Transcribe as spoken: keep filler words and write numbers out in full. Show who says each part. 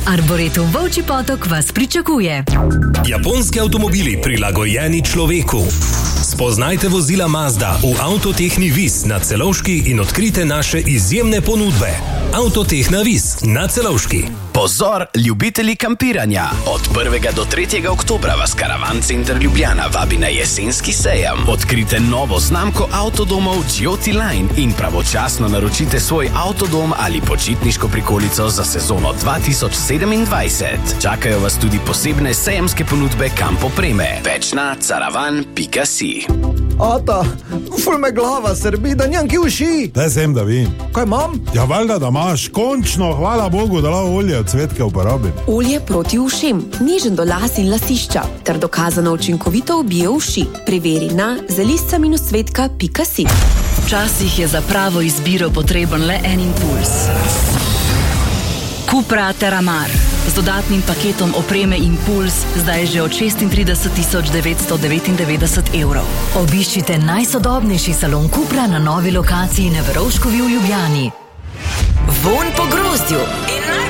Speaker 1: Arboretum Volčji Potok vas pričakuje.
Speaker 2: Japonski avtomobili prilagojeni človeku. Spoznajte vozila Mazda v Avtotehni Vis na Celovški in odkrite naše izjemne ponudbe. Avtotehna Vis na Celovški.
Speaker 3: Pozor, ljubitelji kampiranja! Od prvega do tretjega oktobra vas Karavan Center Ljubljana vabi na jesenski sejem. Odkrite novo znamko avtodomov Giotti Line in pravočasno naročite svoj avtodom ali počitniško prikolico za sezono dva tisoč sedemindvajset. Čakajo vas tudi posebne sejemske ponudbe kampopreme. Več na caravan pika si.
Speaker 4: Ata, ful me glava srbi, da njem ki uši.
Speaker 5: Daj sem, da vim.
Speaker 4: Kaj imam?
Speaker 5: Ja, valjda, da imaš. Končno, hvala Bogu, da lahko olje od cvetke uporabim.
Speaker 6: Olje proti ušem, nežen do las in lasišča, ter dokazano učinkovito ubije uši. Preveri na zalisca minus cvetka pika si.
Speaker 1: Včasih je za pravo izbiro potreben le en impuls. Cupra Terramar. Z dodatnim paketom opreme Impuls zdaj že od šestintrideset tisoč devetsto devetindevetdeset evrov. Obiščite najsodobnejši salon Cupra na novi lokaciji na Verovškovi v Ljubljani. Vonj po grozdju in